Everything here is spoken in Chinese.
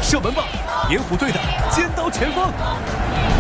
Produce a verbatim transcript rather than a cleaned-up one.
射门吧，野虎队的尖刀前锋。